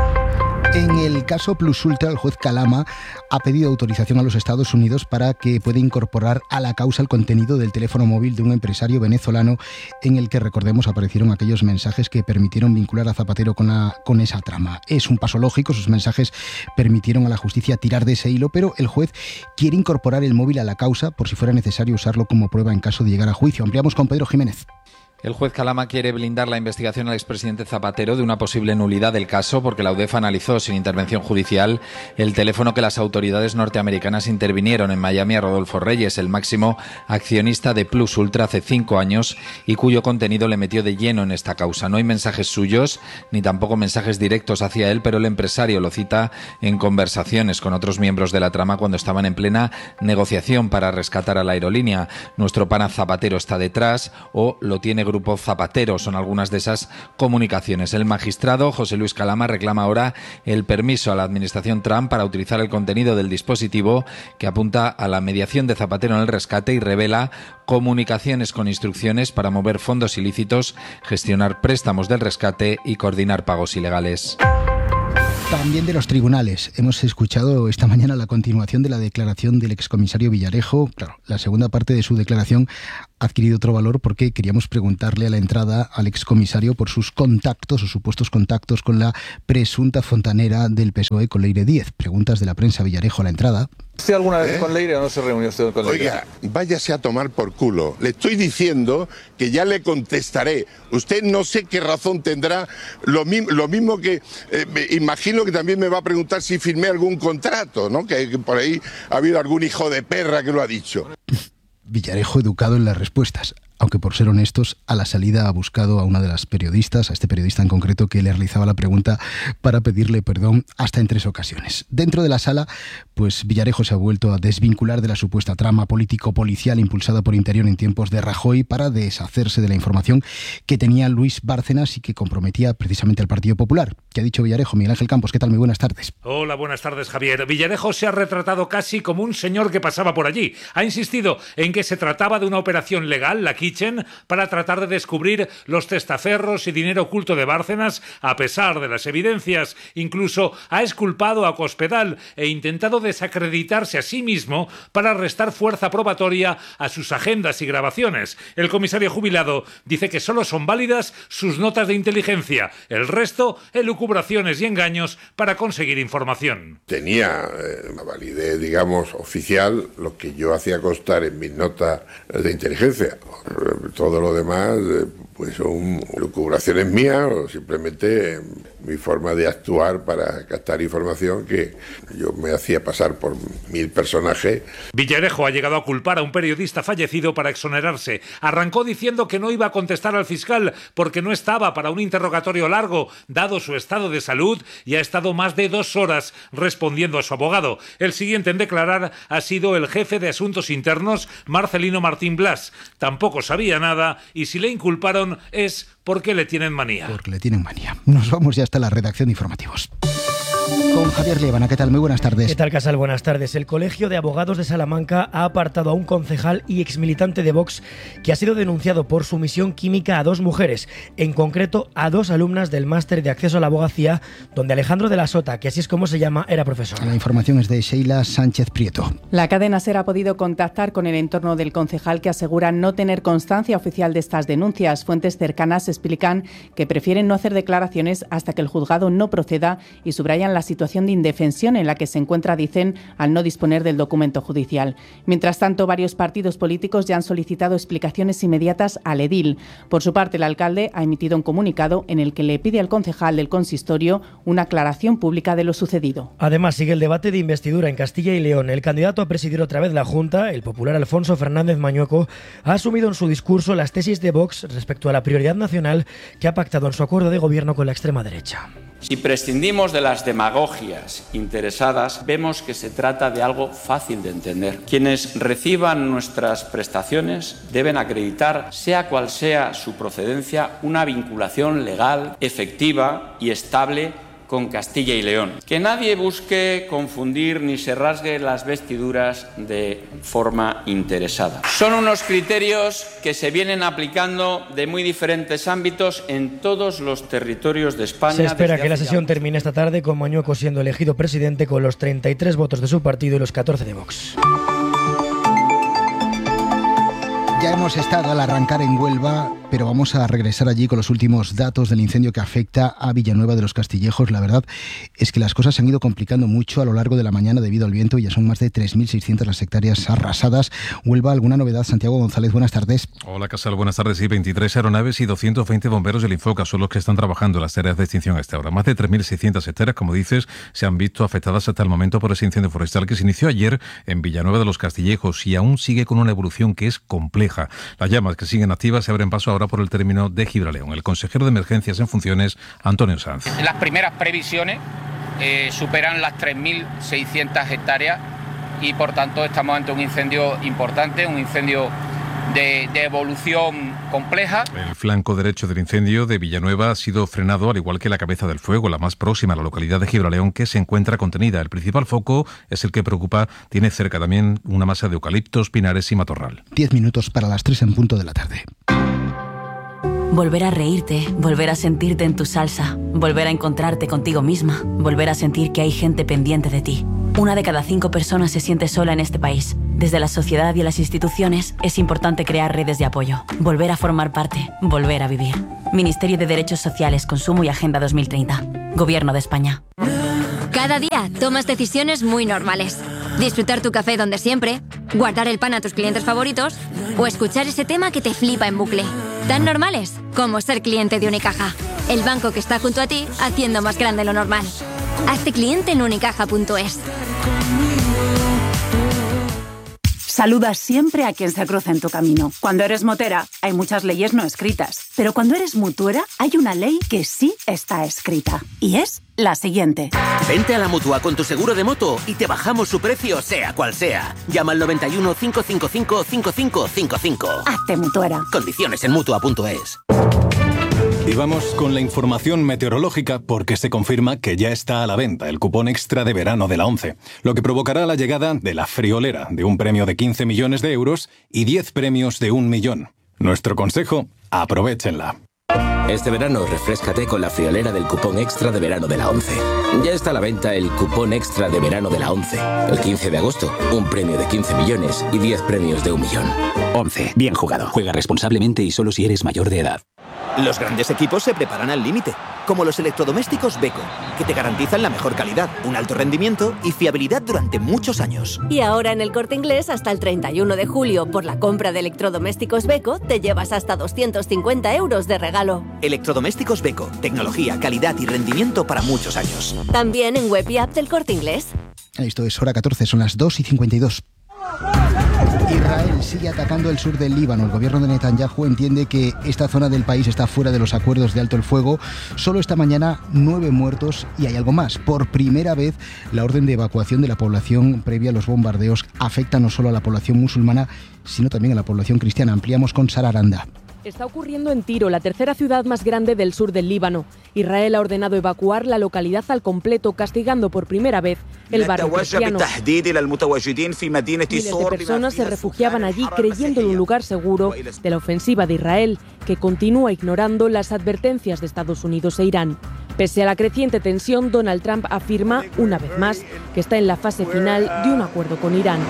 En el caso Plus Ultra, el juez Calama ha pedido autorización a los Estados Unidos para que pueda incorporar a la causa el contenido del teléfono móvil de un empresario venezolano en el que, recordemos, aparecieron aquellos mensajes que permitieron vincular a Zapatero con esa trama. Es un paso lógico, sus mensajes permitieron a la justicia tirar de ese hilo, pero el juez quiere incorporar el móvil a la causa por si fuera necesario usarlo como prueba en caso de llegar a juicio. Ampliamos con Pedro Jiménez. El juez Calama quiere blindar la investigación al expresidente Zapatero de una posible nulidad del caso porque la UDEF analizó sin intervención judicial el teléfono que las autoridades norteamericanas intervinieron en Miami a Rodolfo Reyes, el máximo accionista de Plus Ultra hace 5 años y cuyo contenido le metió de lleno en esta causa. No hay mensajes suyos ni tampoco mensajes directos hacia él, pero el empresario lo cita en conversaciones con otros miembros de la trama cuando estaban en plena negociación para rescatar a la aerolínea. Nuestro pana Zapatero está detrás o lo tiene Grupo Zapatero. Son algunas de esas comunicaciones. El magistrado José Luis Calama reclama ahora el permiso a la administración Trump para utilizar el contenido del dispositivo que apunta a la mediación de Zapatero en el rescate y revela comunicaciones con instrucciones para mover fondos ilícitos, gestionar préstamos del rescate y coordinar pagos ilegales. También de los tribunales. Hemos escuchado esta mañana la continuación de la declaración del excomisario Villarejo. Claro, la segunda parte de su declaración ha adquirido otro valor porque queríamos preguntarle a la entrada al excomisario por sus contactos o supuestos contactos con la presunta fontanera del PSOE, con Leire Díez. Preguntas de la prensa. Villarejo a la entrada. ¿Usted alguna vez con Leire o no se reunió usted con Leire? Oiga, váyase a tomar por culo. Le estoy diciendo que ya le contestaré. Usted no sé qué razón tendrá. Lo mismo que imagino que también me va a preguntar si firmé algún contrato, ¿no? Que por ahí ha habido algún hijo de perra que lo ha dicho. Villarejo educado en las respuestas, aunque por ser honestos, a la salida ha buscado a una de las periodistas, a este periodista en concreto que le realizaba la pregunta, para pedirle perdón hasta en 3 ocasiones. Dentro de la sala, pues Villarejo se ha vuelto a desvincular de la supuesta trama político-policial impulsada por Interior en tiempos de Rajoy para deshacerse de la información que tenía Luis Bárcenas y que comprometía precisamente al Partido Popular. ¿Qué ha dicho Villarejo? Miguel Ángel Campos, ¿qué tal? Muy buenas tardes. Hola, buenas tardes, Javier. Villarejo se ha retratado casi como un señor que pasaba por allí. Ha insistido en que se trataba de una operación legal, la Kitchen, para tratar de descubrir los testaferros y dinero oculto de Bárcenas, a pesar de las evidencias. Incluso ha exculpado a Cospedal e intentado desacreditarse a sí mismo para restar fuerza probatoria a sus agendas y grabaciones. El comisario jubilado dice que solo son válidas sus notas de inteligencia. El resto, elucubraciones y engaños para conseguir información. Tenía una validez, digamos, oficial, lo que yo hacía constar en mis notas de inteligencia. Todo lo demás pues son elucubraciones mías o simplemente mi forma de actuar para captar información, que yo me hacía pasar por 1000 personajes. Villarejo ha llegado a culpar a un periodista fallecido para exonerarse. Arrancó diciendo que no iba a contestar al fiscal porque no estaba para un interrogatorio largo, dado su estado de salud, y ha estado más de 2 horas respondiendo a su abogado. El siguiente en declarar ha sido el jefe de Asuntos Internos, Marcelino Martín Blas. Tampoco sabía nada y si le inculparon es porque le tienen manía. Porque le tienen manía. Nos vamos ya hasta la redacción de informativos. Con Javier Liébana, ¿qué tal? Muy buenas tardes. ¿Qué tal, Casal? Buenas tardes. El Colegio de Abogados de Salamanca ha apartado a un concejal y exmilitante de Vox que ha sido denunciado por sumisión química a 2 mujeres, en concreto a 2 alumnas del máster de acceso a la abogacía, donde Alejandro de la Sota, que así es como se llama, era profesor. La información es de Sheila Sánchez Prieto. La cadena SER ha podido contactar con el entorno del concejal, que asegura no tener constancia oficial de estas denuncias. Fuentes cercanas explican que prefieren no hacer declaraciones hasta que el juzgado no proceda y subrayan la situación de indefensión en la que se encuentra, dicen, al no disponer del documento judicial. Mientras tanto, varios partidos políticos ya han solicitado explicaciones inmediatas al edil. Por su parte, el alcalde ha emitido un comunicado en el que le pide al concejal del consistorio una aclaración pública de lo sucedido. Además, sigue el debate de investidura en Castilla y León. El candidato a presidir otra vez la Junta, el popular Alfonso Fernández Mañueco, ha asumido en su discurso las tesis de Vox respecto a la prioridad nacional que ha pactado en su acuerdo de gobierno con la extrema derecha. Si prescindimos de las demagogias interesadas, vemos que se trata de algo fácil de entender. Quienes reciban nuestras prestaciones deben acreditar, sea cual sea su procedencia, una vinculación legal, efectiva y estable con Castilla y León. Que nadie busque confundir ni se rasgue las vestiduras de forma interesada. Son unos criterios que se vienen aplicando de muy diferentes ámbitos en todos los territorios de España. Se espera que la sesión termine esta tarde con Mañueco siendo elegido presidente con los 33 votos de su partido y los 14 de Vox. Ya hemos estado al arrancar en Huelva, pero vamos a regresar allí con los últimos datos del incendio que afecta a Villanueva de los Castillejos. La verdad es que las cosas se han ido complicando mucho a lo largo de la mañana debido al viento y ya son más de 3.600 las hectáreas arrasadas. Huelva, ¿alguna novedad? Santiago González, buenas tardes. Hola, Casal, buenas tardes. Sí, 23 aeronaves y 220 bomberos del Infoca son los que están trabajando en las tareas de extinción a esta hora. Más de 3.600 hectáreas, como dices, se han visto afectadas hasta el momento por ese incendio forestal que se inició ayer en Villanueva de los Castillejos y aún sigue con una evolución que es compleja. Las llamas que siguen activas se abren paso ahora por el término de Gibraleón. El consejero de Emergencias en funciones, Antonio Sanz. Las primeras previsiones superan las 3.600 hectáreas y por tanto estamos ante un incendio importante, un incendio de evolución compleja. El flanco derecho del incendio de Villanueva ha sido frenado, al igual que la cabeza del fuego, la más próxima a la localidad de Gibraleón, que se encuentra contenida. El principal foco es el que preocupa. Tiene cerca también una masa de eucaliptos, pinares y matorral. 10 minutos para las 3 en punto de la tarde. Volver a reírte, volver a sentirte en tu salsa, volver a encontrarte contigo misma, volver a sentir que hay gente pendiente de ti. 1 de cada 5 personas se siente sola en este país. Desde la sociedad y las instituciones es importante crear redes de apoyo, volver a formar parte, volver a vivir. Ministerio de Derechos Sociales, Consumo y Agenda 2030. Gobierno de España. Cada día tomas decisiones muy normales. Disfrutar tu café donde siempre, guardar el pan a tus clientes favoritos o escuchar ese tema que te flipa en bucle. Tan normales como ser cliente de Unicaja. El banco que está junto a ti haciendo más grande lo normal. Hazte cliente en unicaja.es. Saluda siempre a quien se cruza en tu camino. Cuando eres motera, hay muchas leyes no escritas. Pero cuando eres mutuera, hay una ley que sí está escrita. Y es la siguiente. Vente a la Mutua con tu seguro de moto y te bajamos su precio sea cual sea. Llama al 91 555 5555. Hazte mutuera. Condiciones en Mutua.es. Y vamos con la información meteorológica porque se confirma que ya está a la venta el cupón extra de verano de la ONCE, lo que provocará la llegada de la friolera de un premio de 15 millones de euros y 10 premios de 1 millón. Nuestro consejo, aprovéchenla. Este verano refréscate con la friolera del cupón extra de verano de la ONCE. Ya está a la venta el cupón extra de verano de la ONCE. El 15 de agosto, un premio de 15 millones y 10 premios de 1 millón. ONCE, bien jugado. Juega responsablemente y solo si eres mayor de edad. Los grandes equipos se preparan al límite, como los electrodomésticos Beko, que te garantizan la mejor calidad, un alto rendimiento y fiabilidad durante muchos años. Y ahora en El Corte Inglés, hasta el 31 de julio, por la compra de electrodomésticos Beko, te llevas hasta 250 euros de regalo. Electrodomésticos Beko, tecnología, calidad y rendimiento para muchos años. También en web y app del Corte Inglés. Esto es hora 14, son las 2:52. Israel sigue atacando el sur del Líbano. El gobierno de Netanyahu entiende que esta zona del país está fuera de los acuerdos de alto el fuego. Solo esta mañana 9 muertos y hay algo más. Por primera vez, la orden de evacuación de la población previa a los bombardeos afecta no solo a la población musulmana, sino también a la población cristiana. Ampliamos con Sara Aranda. Está ocurriendo en Tiro, la tercera ciudad más grande del sur del Líbano. Israel ha ordenado evacuar la localidad al completo, castigando por primera vez el barrio cristiano. Miles de personas se refugiaban allí creyendo en un lugar seguro de la ofensiva de Israel, que continúa ignorando las advertencias de Estados Unidos e Irán. Pese a la creciente tensión, Donald Trump afirma, una vez más, que está en la fase final de un acuerdo con Irán.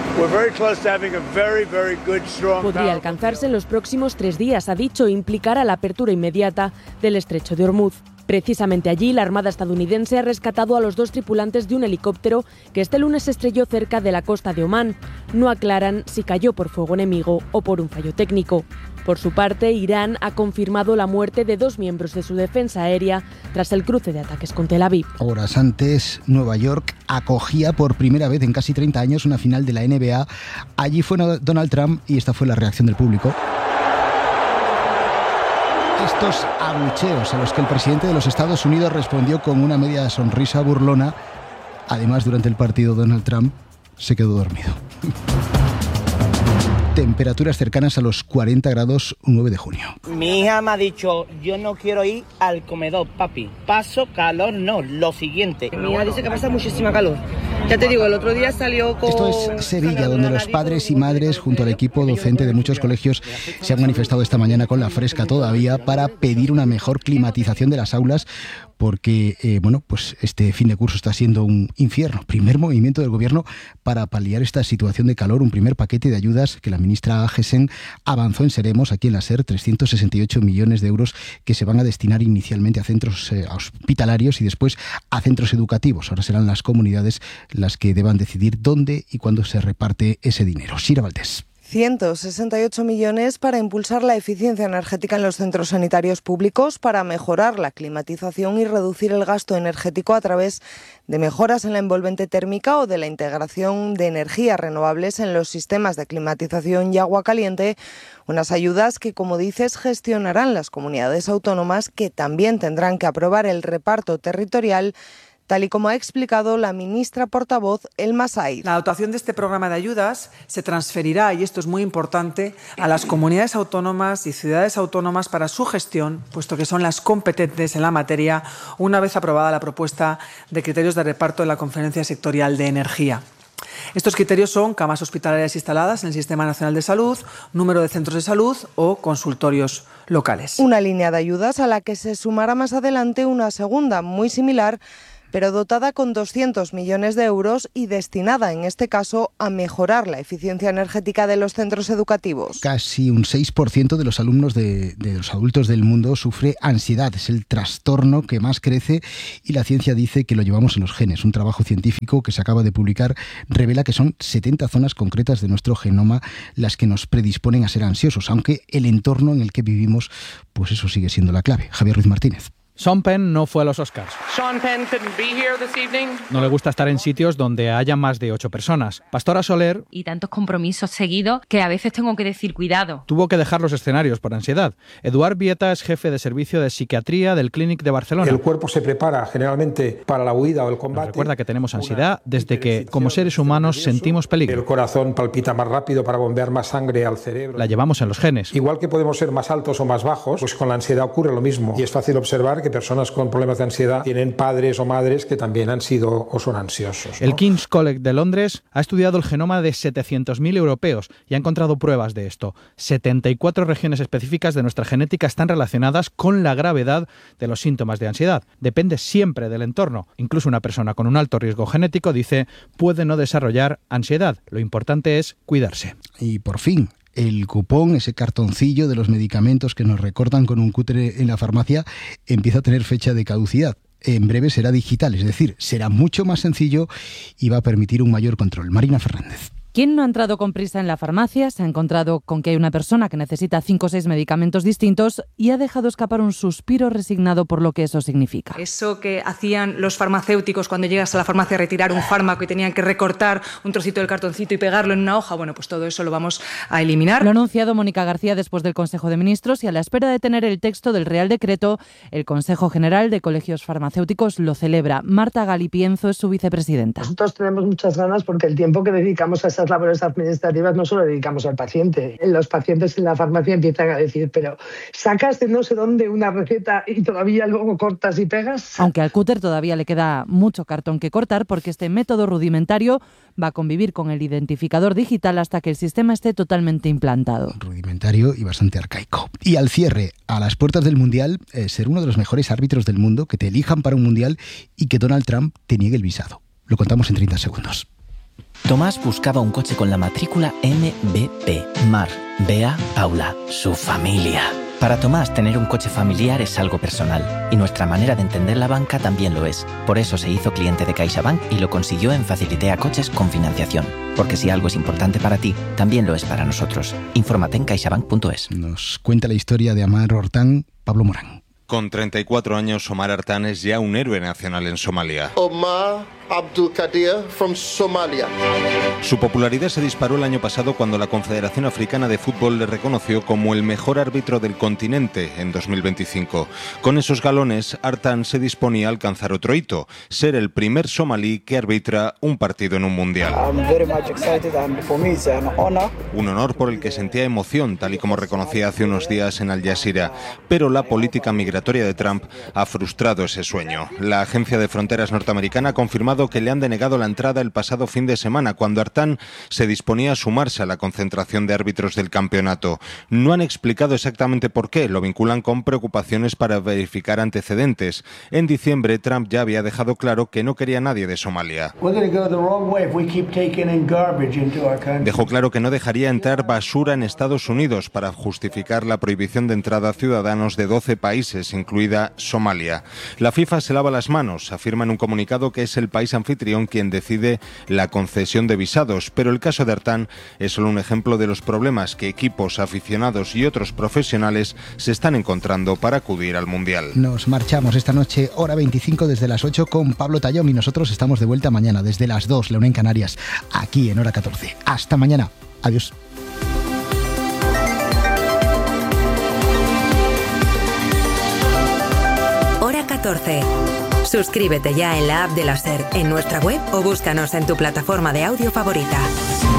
Podría alcanzarse en los próximos 3 días, ha dicho, e implicará la apertura inmediata del estrecho de Hormuz. Precisamente allí, la Armada estadounidense ha rescatado a los 2 tripulantes de un helicóptero que este lunes se estrelló cerca de la costa de Omán. No aclaran si cayó por fuego enemigo o por un fallo técnico. Por su parte, Irán ha confirmado la muerte de 2 miembros de su defensa aérea tras el cruce de ataques con Tel Aviv. Horas antes, Nueva York acogía por primera vez en casi 30 años una final de la NBA. Allí fue Donald Trump y esta fue la reacción del público. Estos abucheos a los que el presidente de los Estados Unidos respondió con una media sonrisa burlona. Además, durante el partido, Donald Trump se quedó dormido. Temperaturas cercanas a los 40 grados 9 de junio. Mi hija me ha dicho, yo no quiero ir al comedor, papi. Paso calor, no, lo siguiente. Mi hija dice que pasa muchísima calor. Ya te digo, el otro día salió con... Esto es Sevilla, donde los padres y madres, junto al equipo docente de muchos colegios, se han manifestado esta mañana con la fresca todavía para pedir una mejor climatización de las aulas, porque pues este fin de curso está siendo un infierno. Primer movimiento del gobierno para paliar esta situación de calor, un primer paquete de ayudas que la ministra Gesen avanzó en Seremos, aquí en la SER, 368 millones de euros que se van a destinar inicialmente a centros hospitalarios y después a centros educativos. Ahora serán las comunidades las que deban decidir dónde y cuándo se reparte ese dinero. Sira Valdés. 168 millones para impulsar la eficiencia energética en los centros sanitarios públicos, para mejorar la climatización y reducir el gasto energético a través de mejoras en la envolvente térmica o de la integración de energías renovables en los sistemas de climatización y agua caliente. Unas ayudas que, como dices, gestionarán las comunidades autónomas, que también tendrán que aprobar el reparto territorial tal y como ha explicado la ministra portavoz Elma Said. La dotación de este programa de ayudas se transferirá, y esto es muy importante, a las comunidades autónomas y ciudades autónomas para su gestión, puesto que son las competentes en la materia, una vez aprobada la propuesta de criterios de reparto de la Conferencia Sectorial de Energía. Estos criterios son camas hospitalarias instaladas en el Sistema Nacional de Salud, número de centros de salud o consultorios locales. Una línea de ayudas a la que se sumará más adelante una segunda, muy similar, pero dotada con 200 millones de euros y destinada, en este caso, a mejorar la eficiencia energética de los centros educativos. Casi un 6% de los alumnos de los adultos del mundo sufre ansiedad. Es el trastorno que más crece y la ciencia dice que lo llevamos en los genes. Un trabajo científico que se acaba de publicar revela que son 70 zonas concretas de nuestro genoma las que nos predisponen a ser ansiosos, aunque el entorno en el que vivimos, pues eso sigue siendo la clave. Javier Ruiz Martínez. Sean Penn no fue a los Oscars. Sean Penn couldn't be here this evening. No le gusta estar en sitios donde haya más de 8 personas. Pastora Soler y tantos compromisos seguidos que a veces tengo que decir cuidado. Tuvo que dejar los escenarios por ansiedad. Eduard Vieta es jefe de servicio de psiquiatría del Clínic de Barcelona. El cuerpo se prepara generalmente para la huida o el combate. Nos recuerda que tenemos ansiedad desde que, como seres humanos, sentimos peligro. El corazón palpita más rápido para bombear más sangre al cerebro. La llevamos en los genes. Igual que podemos ser más altos o más bajos, pues con la ansiedad ocurre lo mismo. Y es fácil observar que personas con problemas de ansiedad tienen padres o madres que también han sido o son ansiosos, ¿no? El King's College de Londres ha estudiado el genoma de 700.000 europeos y ha encontrado pruebas de esto. 74 regiones específicas de nuestra genética están relacionadas con la gravedad de los síntomas de ansiedad. Depende siempre del entorno. Incluso una persona con un alto riesgo genético, dice, puede no desarrollar ansiedad. Lo importante es cuidarse. Y por fin, el cupón, ese cartoncillo de los medicamentos que nos recortan con un cúter en la farmacia, empieza a tener fecha de caducidad. En breve será digital, es decir, será mucho más sencillo y va a permitir un mayor control. Marina Fernández. ¿Quién no ha entrado con prisa en la farmacia? Se ha encontrado con que hay una persona que necesita 5 o 6 medicamentos distintos y ha dejado escapar un suspiro resignado por lo que eso significa. Eso que hacían los farmacéuticos cuando llegas a la farmacia a retirar un fármaco y tenían que recortar un trocito del cartoncito y pegarlo en una hoja, bueno, pues todo eso lo vamos a eliminar. Lo ha anunciado Mónica García después del Consejo de Ministros y a la espera de tener el texto del Real Decreto, el Consejo General de Colegios Farmacéuticos lo celebra. Marta Galipienzo es su vicepresidenta. Nosotros tenemos muchas ganas porque el tiempo que dedicamos a esas labores administrativas no solo dedicamos al paciente. Los pacientes en la farmacia empiezan a decir, pero sacas de no sé dónde una receta y todavía luego cortas y pegas. Aunque al cúter todavía le queda mucho cartón que cortar porque este método rudimentario va a convivir con el identificador digital hasta que el sistema esté totalmente implantado. Rudimentario y bastante arcaico. Y al cierre, a las puertas del Mundial, ser uno de los mejores árbitros del mundo, que te elijan para un Mundial y que Donald Trump te niegue el visado. Lo contamos en 30 segundos. Tomás buscaba un coche con la matrícula MBP. Mar, Bea, Paula, su familia. Para Tomás, tener un coche familiar es algo personal, y nuestra manera de entender la banca también lo es. Por eso se hizo cliente de CaixaBank y lo consiguió en Facilitea Coches con financiación. Porque si algo es importante para ti, también lo es para nosotros. Infórmate en caixabank.es. Nos cuenta la historia de Amar Hortán, Pablo Morán. Con 34 años, Omar Artan es ya un héroe nacional en Somalia. Omar Abdulkadir from Somalia. Su popularidad se disparó el año pasado cuando la Confederación Africana de Fútbol le reconoció como el mejor árbitro del continente en 2025. Con esos galones, Artan se disponía a alcanzar otro hito, ser el primer somalí que arbitra un partido en un mundial. Un honor por el que sentía emoción, tal y como reconocía hace unos días en Al Jazeera. Pero la política migratoria de Trump ha frustrado ese sueño. La Agencia de Fronteras norteamericana ha confirmado que le han denegado la entrada el pasado fin de semana, cuando Artan se disponía a sumarse a la concentración de árbitros del campeonato. No han explicado exactamente por qué, lo vinculan con preocupaciones para verificar antecedentes. En diciembre, Trump ya había dejado claro que no quería a nadie de Somalia. Dejó claro que no dejaría entrar basura en Estados Unidos para justificar la prohibición de entrada a ciudadanos de 12 países, incluida Somalia. La FIFA se lava las manos, afirma en un comunicado que es el país anfitrión quien decide la concesión de visados, pero el caso de Artan es solo un ejemplo de los problemas que equipos, aficionados y otros profesionales se están encontrando para acudir al Mundial. Nos marchamos esta noche, hora 25 desde las 8 con Pablo Tallón y nosotros estamos de vuelta mañana desde las 2, la 1 en Canarias, aquí en hora 14. Hasta mañana. Adiós. Hora 14. Suscríbete ya en la app de la SER, en nuestra web o búscanos en tu plataforma de audio favorita.